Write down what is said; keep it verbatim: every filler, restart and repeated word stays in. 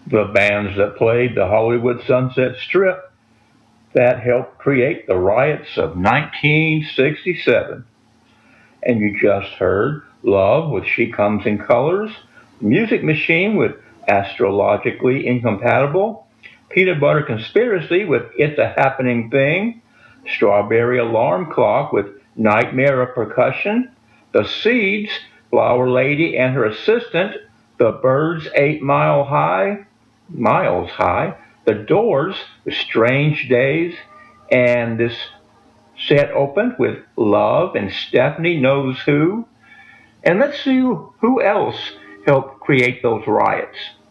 The bands that played the Hollywood Sunset Strip that helped create the riots of nineteen sixty-seven. And you just heard Love with She Comes in Colors, Music Machine with Astrologically Incompatible, Peanut Butter Conspiracy with It's a Happening Thing, Strawberry Alarm Clock with Nightmare of Percussion, The Seeds, Flower Lady and Her Assistant, The Birds Eight Mile High, Miles High, The Doors, Strange Days, and this set opened with Love and Stephanie Knows Who. And let's see who else helped create those riots.